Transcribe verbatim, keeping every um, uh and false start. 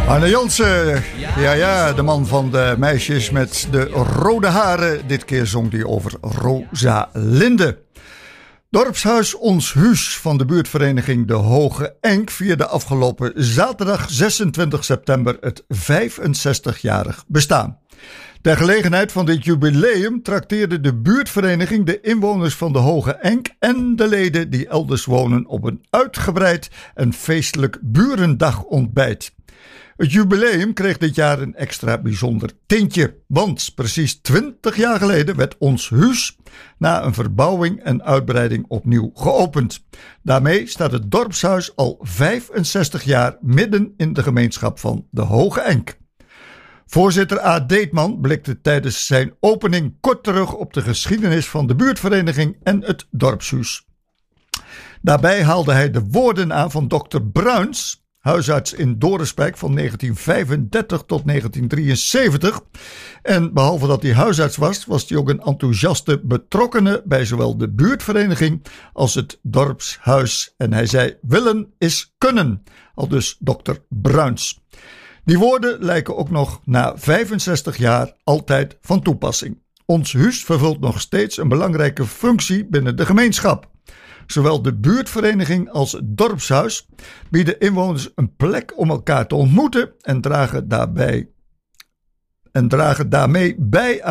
Arne Jansen, ja ja, de man van de meisjes met de rode haren. Dit keer zong hij over Rosa Linde. Dorpshuis Ons Huus van de buurtvereniging De Hoge Enk vierde afgelopen zaterdag zesentwintig september het vijfenzestigjarig bestaan. Ter gelegenheid van dit jubileum trakteerde de buurtvereniging de inwoners van De Hoge Enk en de leden die elders wonen op een uitgebreid en feestelijk burendagontbijt. Het jubileum kreeg dit jaar een extra bijzonder tintje, want precies twintig jaar geleden werd Ons Huus na een verbouwing en uitbreiding opnieuw geopend. Daarmee staat het dorpshuis al vijfenzestig jaar midden in de gemeenschap van De Hoge Enk. Voorzitter A. Deetman blikte tijdens zijn opening kort terug op de geschiedenis van de buurtvereniging en het dorpshuis. Daarbij haalde hij de woorden aan van dokter Bruins, huisarts in Dorenspijk van negentien vijfendertig tot negentien drieënzeventig. En behalve dat hij huisarts was, was hij ook een enthousiaste betrokkene bij zowel de buurtvereniging als het dorpshuis. En hij zei: willen is kunnen, aldus dokter Bruins. Die woorden lijken ook nog na vijfenzestig jaar altijd van toepassing. Ons huis vervult nog steeds een belangrijke functie binnen de gemeenschap. Zowel de buurtvereniging als het dorpshuis bieden inwoners een plek om elkaar te ontmoeten en dragen daarbij en dragen daarmee bij